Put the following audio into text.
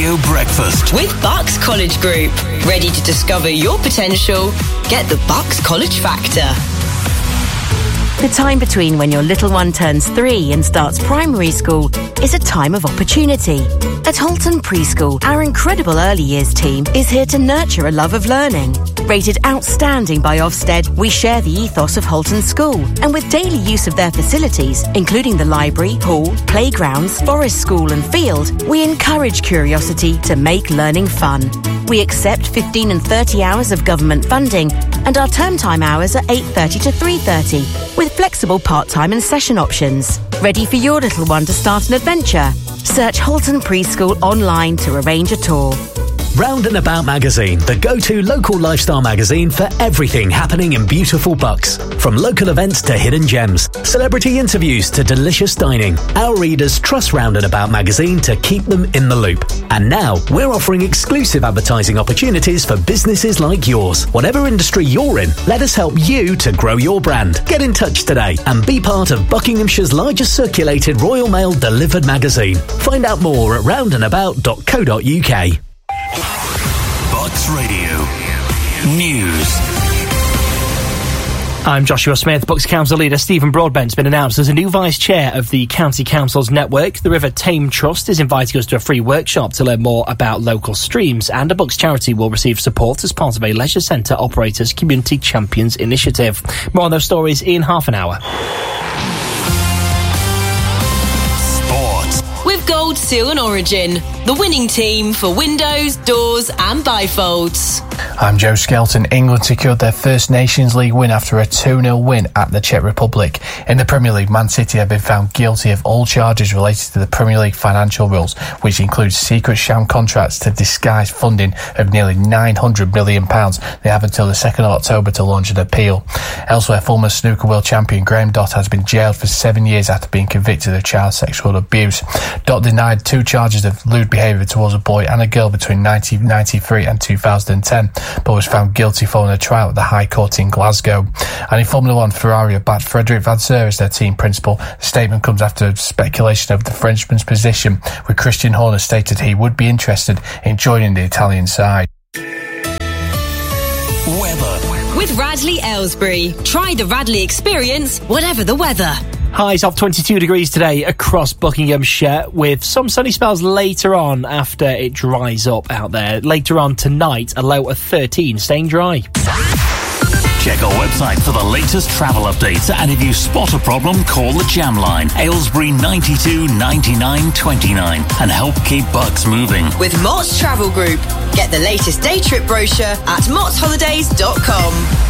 Radio Breakfast with Bucks College Group. Ready to discover your potential? Get the Bucks College Factor. The time between when your little one turns 3 and starts primary school is a time of opportunity. At Halton Preschool, our incredible early years team is here to nurture a love of learning. Rated outstanding by Ofsted, we share the ethos of Halton School, and with daily use of their facilities, including the library, hall, playgrounds, forest school and field, we encourage curiosity to make learning fun. We accept 15 and 30 hours of government funding, and our term time hours are 8:30 to 3:30, with flexible part-time and session options. Ready for your little one to start an adventure? Search Halton Preschool online to arrange a tour. Round and About magazine, the go-to local lifestyle magazine for everything happening in beautiful Bucks. From local events to hidden gems, celebrity interviews to delicious dining, our readers trust Round and About magazine to keep them in the loop. And now, we're offering exclusive advertising opportunities for businesses like yours. Whatever industry you're in, let us help you to grow your brand. Get in touch today and be part of Buckinghamshire's largest circulated Royal Mail delivered magazine. Find out more at roundandabout.co.uk. Bucks Radio News. I'm Joshua Smith. Bucks Council leader Stephen Broadbent's been announced as a new vice chair of the County Council's network. The River Tame Trust is inviting us to a free workshop to learn more about local streams, and a Bucks charity will receive support as part of a leisure centre operators Community Champions initiative. More on those stories in half an hour. With Gold Seal and Origin, the winning team for windows, doors and bifolds. I'm Joe Skelton. England secured their first Nations League win after a 2-0 win at the Czech Republic. In the Premier League, Man City have been found guilty of all charges related to the Premier League financial rules, which includes secret sham contracts to disguise funding of nearly £900 million. They have until the 2nd of October to launch an appeal. Elsewhere, former snooker world champion Graham Dott has been jailed for 7 years after being convicted of child sexual abuse. Dott denied 2 charges of lewd behaviour towards a boy and a girl between 1993 and 2010, but was found guilty following a trial at the High Court in Glasgow. And in Formula 1, Ferrari have backed Frederic Vasseur as their team principal. The statement comes after speculation over the Frenchman's position, with Christian Horner stated he would be interested in joining the Italian side. Weather. With Radley Aylesbury. Try the Radley experience, whatever the weather. Highs of 22 degrees today across Buckinghamshire, with some sunny spells later on after it dries up out there. Later on tonight, a low of 13, staying dry. Check our website for the latest travel updates, and if you spot a problem, call the Jam Line, Aylesbury 92 99 29, and help keep Bucks moving. With Mott's Travel Group. Get the latest day trip brochure at mottsholidays.com.